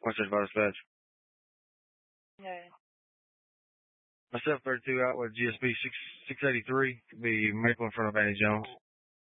What's that about dispatch? Yeah. Myself 32 out with GSP 683. Be medical in front of Annie Jones.